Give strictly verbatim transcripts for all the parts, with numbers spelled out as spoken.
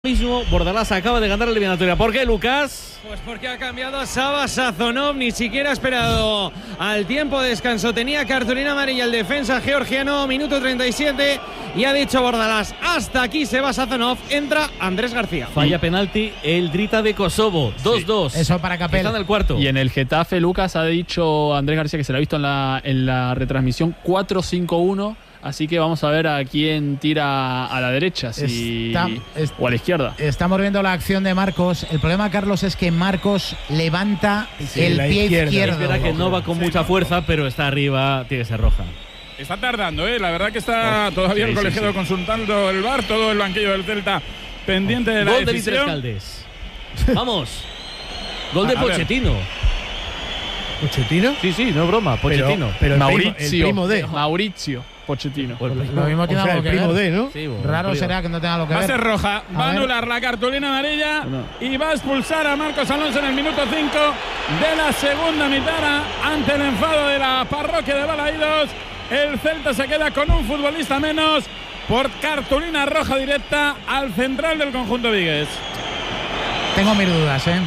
Mismo Bordalás acaba de ganar la eliminatoria. ¿Por qué, Lucas? Pues porque ha cambiado a Saba Sazonov, ni siquiera ha esperado al tiempo de descanso. Tenía cartulina amarilla el defensa georgiano, minuto treinta y siete, y ha dicho Bordalás, hasta aquí se va Sazonov, entra Andrés García. Falla penalti el Drita de Kosovo, dos dos. Sí. Eso para Capel. Está en el cuarto. Y en el Getafe, Lucas, ha dicho Andrés García, que se lo ha visto en la, en la retransmisión, cuatro cinco uno. Así que vamos a ver a quién tira a la derecha, si Está, es, o a la izquierda. Estamos viendo la acción de Marcos. El problema, Carlos, es que Marcos levanta sí, el pie izquierda. izquierdo. Es verdad que no va con Sí, mucha no. fuerza, pero está arriba, tiene que ser roja. Está tardando, ¿eh? La verdad que está Oh, todavía sí, el colegiado sí, sí. consultando el V A R, todo el banquillo del Celta pendiente de la Gol de decisión. Caldes. Vamos. Gol de A- a ver. Pochettino. ¿Pochettino? Sí, sí, no es broma. Pochettino. Pero, pero el Mauricio. primo, el primo de. Mauricio Pochettino. Pues, Lo mismo O tiene sea, algo el que primo ver. de, ¿no? sí, bueno, Raro frío. será que no tenga algo que Va a ver. ser roja, va a ver. anular la cartulina amarilla No. y va a expulsar a Marcos Alonso en el minuto cinco de la segunda mitad ante el enfado de la parroquia de Balaídos. El Celta se queda con un futbolista menos por cartulina roja directa al central del conjunto vigués. Tengo mis dudas, ¿eh?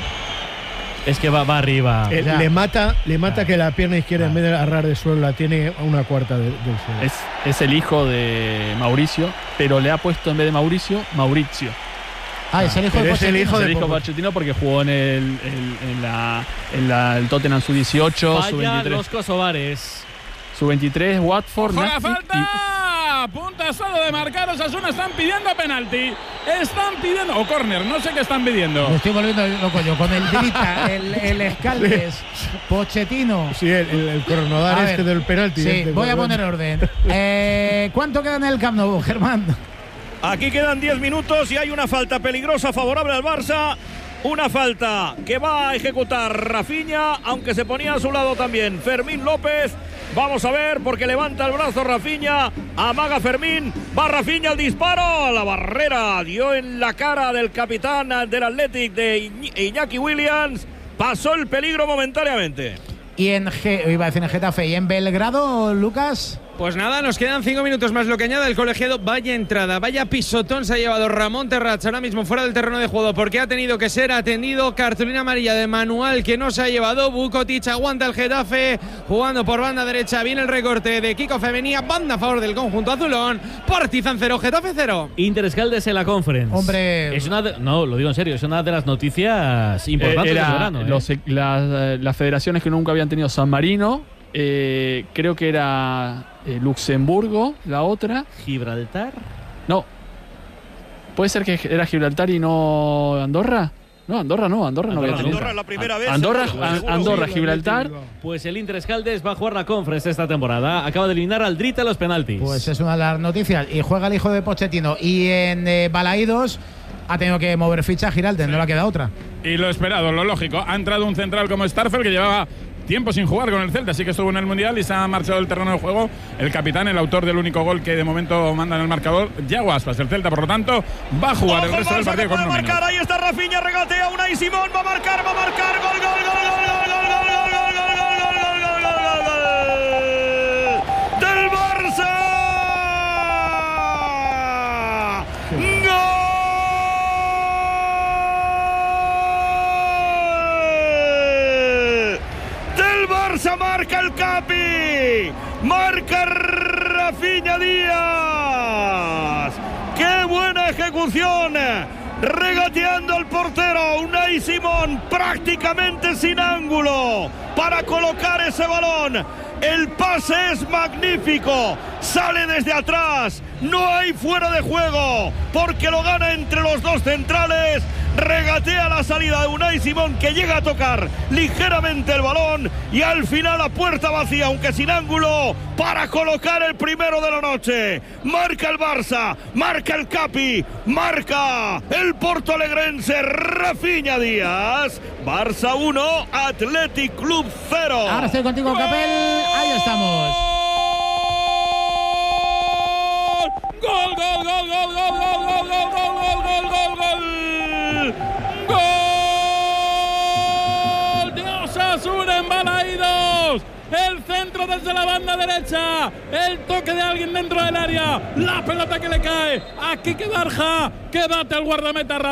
Es que va, va arriba. Eh, Ya. le mata, le mata Ah. que la pierna izquierda Ah. en vez de agarrar de suelo la tiene a una cuarta de- del suelo. Es, es el hijo de Mauricio, pero le ha puesto en vez de Mauricio, Mauricio. Ah, es el hijo Pero de es el Pochettino. hijo Es de el hijo de Popo. Pochettino porque jugó en el, el- en la, en la- el Tottenham sub dieciocho, sub Falla veintitrés. los kosovares. sub veintitrés, Watford, ¡Juega Nashville falta! Punta solo de marcar, Osasuna están pidiendo penalti. Están pidiendo, o córner, no sé qué están pidiendo. Me estoy volviendo loco yo. Con el Drita, el, el Escaldes, Pochettino. Sí, el, el, el cronodar A este ver, del penalti. Sí, este, voy a bueno. poner orden. Eh, ¿Cuánto queda en el Camp Nou, Germán? Aquí quedan diez minutos y hay una falta peligrosa favorable al Barça. Una falta que va a ejecutar Rafinha, aunque se ponía a su lado también Fermín López. Vamos a ver, porque levanta el brazo Rafinha, amaga Fermín, va Rafinha al disparo, a la barrera, dio en la cara del capitán del Athletic de Iñ- Iñaki Williams, pasó el peligro momentáneamente. Y en G, iba a decir en Getafe, y en Belgrado, Lucas. Pues nada, nos quedan cinco minutos más. Lo que añade el colegiado, vaya entrada, vaya pisotón se ha llevado Ramón Terrats ahora mismo fuera del terreno de juego porque ha tenido que ser atendido. Cartulina amarilla de Manual que no se ha llevado. Vukotic aguanta el Getafe jugando por banda derecha. Viene el recorte de Kiko Femenía, banda a favor del conjunto azulón. Partizan cero, Getafe cero. Inter Escaldes en la Conference. Hombre. Es una de- no, lo digo en serio, es una de las noticias importantes Eh, del era verano. ¿eh? los- las, las federaciones que nunca habían tenido San Marino, eh, creo que era eh, Luxemburgo, la otra. Gibraltar. No. ¿Puede ser que era Gibraltar y no Andorra? No, Andorra no, Andorra, no Andorra había tenido. Andorra es la primera vez. Andorra, seguro, An- seguro. Andorra, Sí, Gibraltar. Pues el Inter Escaldes va a jugar la Conference esta temporada. Acaba de eliminar al Drita a los penaltis. Pues es una de las noticias. Y juega el hijo de Pochettino. Y en eh, Balaídos ha tenido que mover ficha Giraldes, no le ha quedado otra. Y lo esperado, lo lógico, ha entrado un central como Starfel que llevaba tiempo sin jugar con el Celta, así que estuvo en el Mundial y se ha marchado del terreno de juego el capitán, el autor del único gol que de momento manda en el marcador, Yago Aspas. El Celta, por lo tanto, va a jugar el Ojo, resto del Barça partido que con puede uno menos. marcar, ahí está Rafinha, regatea Unai Simón, va a marcar, va a marcar, gol, gol, gol, gol, gol, gol, gol, gol, gol, gol, gol, gol, gol, gol, gol, gol, del Barça. ¡Gol! Del Barça marca el Capi, marca Rafinha Díaz. ¡Qué buena ejecución! Regateando al portero Unai Simón, prácticamente sin ángulo para colocar ese balón. El pase es magnífico, sale desde atrás, no hay fuera de juego porque lo gana entre los dos centrales. Regatea la salida de Unai Simón, que llega a tocar ligeramente el balón y al final a puerta vacía, aunque sin ángulo, para colocar el primero de la noche. Marca el Barça, marca el Capi, marca el portoalegrense Rafinha Díaz. Barça uno, Athletic Club cero. Ahora estoy contigo, Capel. Ahí estamos. Gol, gol, gol, gol, gol, gol, gol, gol, gol, gol, gol, gol, gol. Gol de Osasuna en Balaídos. El centro desde la banda derecha. El toque de alguien dentro del área. La pelota que le cae a Quique Barja, que bate el guardameta.